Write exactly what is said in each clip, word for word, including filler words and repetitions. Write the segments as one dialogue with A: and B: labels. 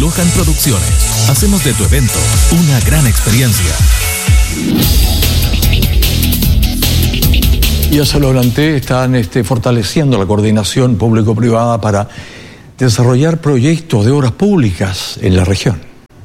A: Lohan Producciones. Hacemos de tu evento una gran experiencia.
B: Ya se lo adelanté, están este, fortaleciendo la coordinación público-privada para desarrollar proyectos de obras públicas en la región.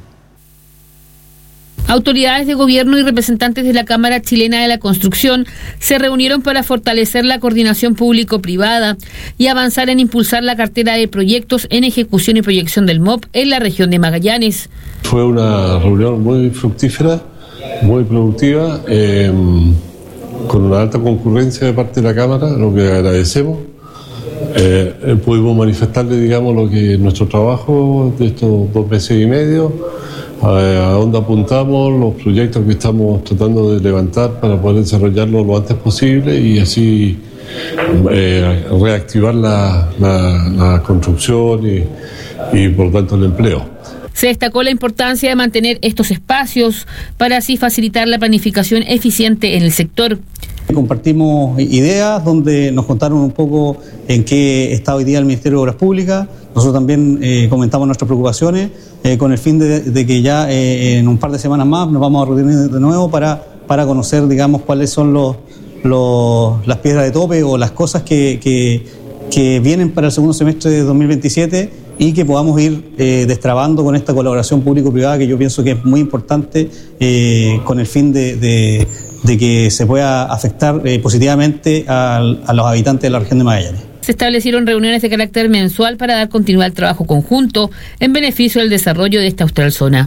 C: Autoridades de gobierno y representantes de la Cámara Chilena de la Construcción se reunieron para fortalecer la coordinación público-privada y avanzar en impulsar la cartera de proyectos en ejecución y proyección del M O P en la región de Magallanes.
D: Fue una reunión muy fructífera, muy productiva, eh, con una alta concurrencia de parte de la Cámara, lo que agradecemos. Eh, pudimos manifestarle, digamos, lo que es nuestro trabajo de estos dos meses y medio, a dónde apuntamos, los proyectos que estamos tratando de levantar para poder desarrollarlos lo antes posible y así eh, reactivar la, la, la construcción y, y por tanto el empleo.
C: Se destacó la importancia de mantener estos espacios para así facilitar la planificación eficiente en el sector.
E: Compartimos ideas donde nos contaron un poco en qué está hoy día el Ministerio de Obras Públicas. Nosotros también eh, comentamos nuestras preocupaciones eh, con el fin de, de que ya eh, en un par de semanas más nos vamos a reunir de nuevo para, para conocer, digamos, cuáles son los, los, las piedras de tope o las cosas que, que, que vienen para el segundo semestre de dos mil veintisiete y que podamos ir eh, destrabando con esta colaboración público-privada que yo pienso que es muy importante eh, con el fin de, de, de que se pueda afectar eh, positivamente a, a los habitantes de la región de Magallanes.
C: Se establecieron reuniones de carácter mensual para dar continuidad al trabajo conjunto en beneficio del desarrollo de esta austral zona.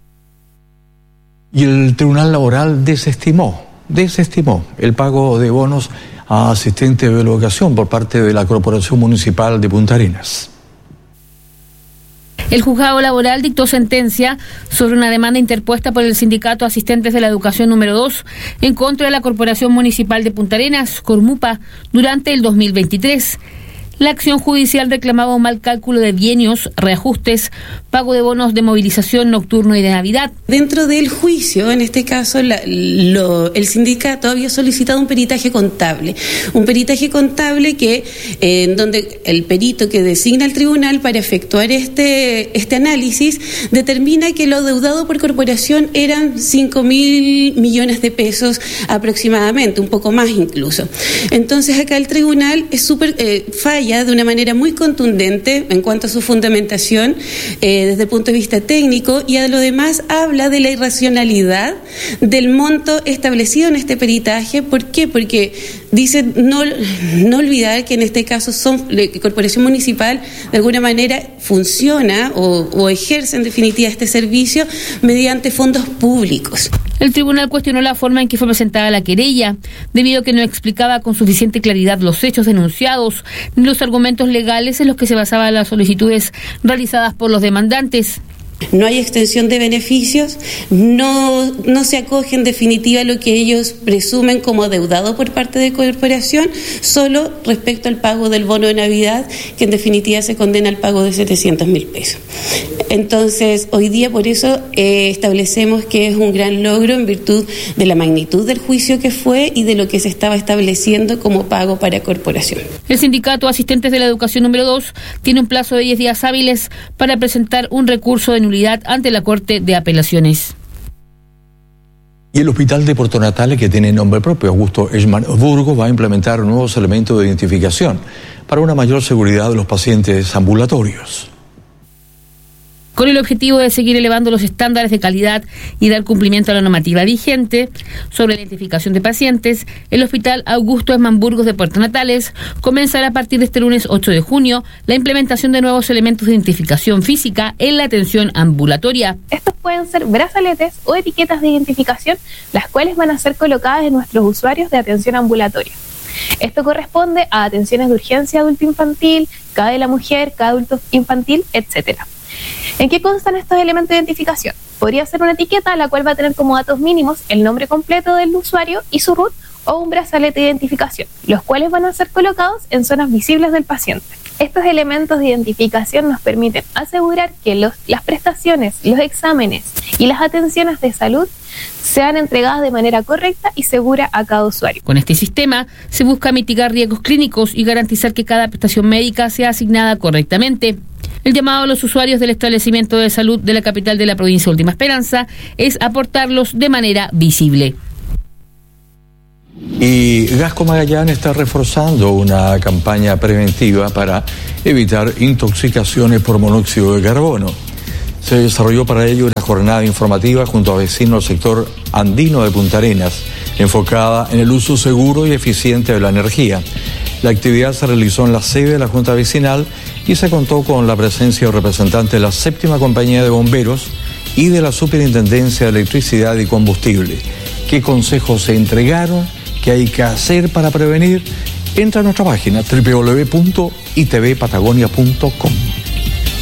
B: Y el Tribunal Laboral desestimó, desestimó el pago de bonos a asistentes de educación por parte de la Corporación Municipal de Punta Arenas.
C: El juzgado laboral dictó sentencia sobre una demanda interpuesta por el Sindicato Asistentes de la Educación número dos en contra de la Corporación Municipal de Punta Arenas, Cormupa, durante el dos mil veintitrés. La acción judicial reclamaba un mal cálculo de bienios, reajustes, pago de bonos de movilización nocturno y de Navidad.
F: Dentro del juicio, en este caso, la, lo, el sindicato había solicitado un peritaje contable. Un peritaje contable que, eh, en donde el perito que designa el tribunal para efectuar este, este análisis determina que lo deudado por corporación eran cinco mil millones de pesos aproximadamente, un poco más incluso. Entonces acá el tribunal es súper eh, falla de una manera muy contundente en cuanto a su fundamentación eh, desde el punto de vista técnico y a lo demás habla de la irracionalidad del monto establecido en este peritaje. ¿Por qué? Porque dice no, no olvidar que en este caso son la Corporación Municipal de alguna manera funciona o, o ejerce en definitiva este servicio mediante fondos públicos.
C: El tribunal cuestionó la forma en que fue presentada la querella, debido a que no explicaba con suficiente claridad los hechos denunciados ni los argumentos legales en los que se basaban las solicitudes realizadas por los demandantes.
F: No hay extensión de beneficios, no, no se acoge en definitiva lo que ellos presumen como deudado por parte de corporación, solo respecto al pago del bono de Navidad, que en definitiva se condena al pago de setecientos mil pesos. Entonces, hoy día por eso eh, establecemos que es un gran logro en virtud de la magnitud del juicio que fue y de lo que se estaba estableciendo como pago para corporación.
C: El Sindicato Asistentes de la Educación número dos tiene un plazo de diez días hábiles para presentar un recurso de nulidad ante la Corte de Apelaciones.
B: Y el Hospital de Puerto Natales, que tiene nombre propio, Augusto Eichmann Burgos, va a implementar nuevos elementos de identificación para una mayor seguridad de los pacientes ambulatorios.
C: Con el objetivo de seguir elevando los estándares de calidad y dar cumplimiento a la normativa vigente sobre la identificación de pacientes, el Hospital Augusto Eichmann Burgos de Puerto Natales comenzará a partir de este lunes ocho de junio la implementación de nuevos elementos de identificación física en la atención ambulatoria.
G: Estos pueden ser brazaletes o etiquetas de identificación, las cuales van a ser colocadas en nuestros usuarios de atención ambulatoria. Esto corresponde a atenciones de urgencia adulto-infantil, C A de la mujer, C A adulto infantil, etcétera. ¿En qué constan estos elementos de identificación? Podría ser una etiqueta, la cual va a tener como datos mínimos el nombre completo del usuario y su R U T, o un brazalete de identificación, los cuales van a ser colocados en zonas visibles del paciente. Estos elementos de identificación nos permiten asegurar que los, las prestaciones, los exámenes y las atenciones de salud sean entregadas de manera correcta y segura a cada usuario.
C: Con este sistema se busca mitigar riesgos clínicos y garantizar que cada prestación médica sea asignada correctamente. El llamado a los usuarios del establecimiento de salud de la capital de la provincia de Última Esperanza es aportarlos de manera visible.
B: Y Gasco Magallanes está reforzando una campaña preventiva para evitar intoxicaciones por monóxido de carbono. Se desarrolló para ello una jornada informativa junto a vecinos del sector andino de Punta Arenas, enfocada en el uso seguro y eficiente de la energía. La actividad se realizó en la sede de la Junta Vecinal y se contó con la presencia de representantes de la séptima compañía de bomberos y de la Superintendencia de Electricidad y Combustible. ¿Qué consejos se entregaron? ¿Qué hay que hacer para prevenir? Entra a nuestra página doble u doble u doble u punto i t v patagonia punto com.